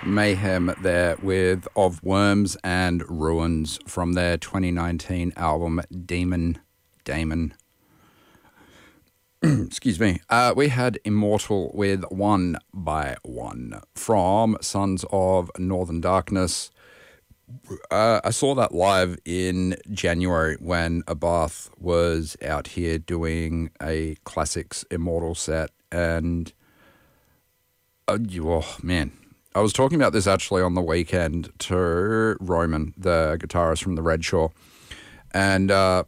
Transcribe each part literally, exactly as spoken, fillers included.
Mayhem there with Of Worms and Ruins from their twenty nineteen album Demon Damon. Excuse me. Uh, we had Immortal with One by One from Sons of Northern Darkness. Uh, I saw that live in January when Abath was out here doing a Classics Immortal set, and uh, you, oh man, I was talking about this actually on the weekend to Roman, the guitarist from the Red Shore, and uh,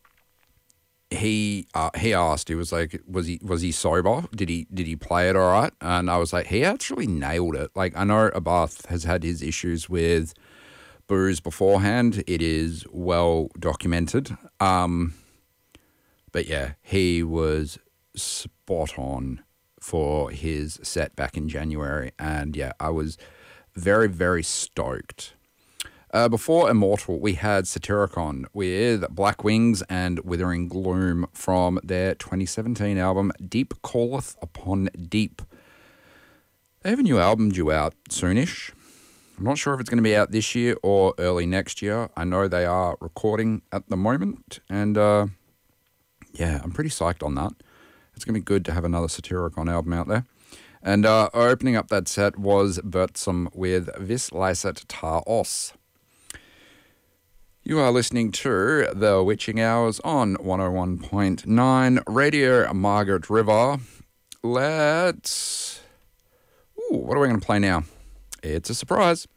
he uh, he asked, he was like, was he was he sober? Did he did he play it all right? And I was like, he actually nailed it. Like, I know Abath has had his issues with booze beforehand. It is well documented. Um, but yeah, he was spot on for his set back in January. And yeah, I was very, very stoked. Uh, before Immortal, we had Satyricon with Black Wings and Withering Gloom from their twenty seventeen album Deep Calleth Upon Deep. They have a new album due out soonish. I'm not sure if it's going to be out this year or early next year. I know they are recording at the moment, and uh, yeah, I'm pretty psyched on that. It's going to be good to have another Satyricon album out there. And uh, opening up that set was Bertsum with Vis Lyset Ta Os. You are listening to The Witching Hours on one oh one point nine Radio Margaret River. Let's... Ooh, what are we going to play now? It's a surprise.